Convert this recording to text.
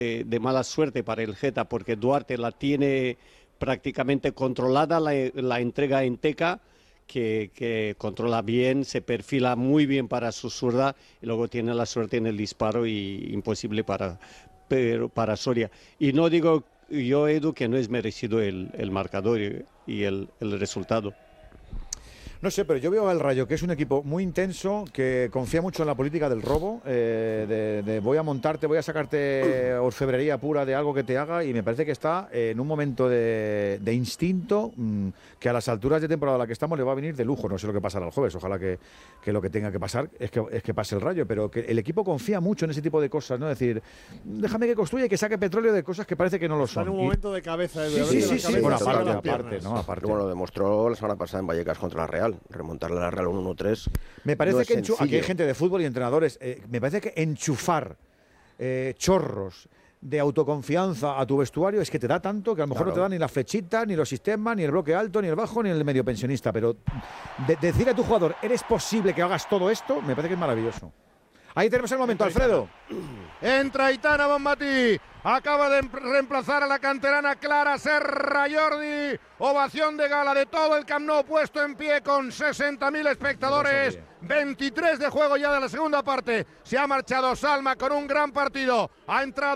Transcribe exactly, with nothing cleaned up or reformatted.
de, de mala suerte para el Geta, porque Duarte la tiene prácticamente controlada, la, la entrega en Teca, que, que controla bien, se perfila muy bien para su zurda y luego tiene la suerte en el disparo y imposible para, pero, para Soria. Y no digo yo, Edu, que no es merecido el, el marcador y, y el, el resultado. No sé, pero yo veo al Rayo, que es un equipo muy intenso, que confía mucho en la política del robo, eh, de, de voy a montarte, voy a sacarte orfebrería pura de algo que te haga, y me parece que está en un momento de, de instinto mmm, que a las alturas de temporada a la que estamos le va a venir de lujo. No sé lo que pasará el jueves, ojalá que, que lo que tenga que pasar es que, es que pase el Rayo, pero que el equipo confía mucho en ese tipo de cosas, ¿no? Es decir, déjame que construya y que saque petróleo de cosas que parece que no lo son. Está en un momento de cabeza. Sí, sí, sí, sí. Bueno, aparte, aparte, ¿no? Aparte. Bueno, lo demostró la semana pasada en Vallecas contra la Real. Remontarle a la Real un uno tres. Me parece no que es aquí hay gente de fútbol y entrenadores. Eh, me parece que enchufar eh, chorros de autoconfianza a tu vestuario es que te da tanto que a lo mejor claro. no te da ni la flechita, ni los sistemas, ni el bloque alto, ni el bajo, ni el medio pensionista. Pero de, decir a tu jugador, ¿eres posible que hagas todo esto? Me parece que es maravilloso. Ahí tenemos el momento, Entra Alfredo. Entra Aitana Bonmatí. Acaba de reemplazar a la canterana Clara Serra Jordi. Ovación de gala de todo el Camp Nou puesto en pie con sesenta mil espectadores. veintitrés de juego ya de la segunda parte. Se ha marchado Salma con un gran partido. Ha entrado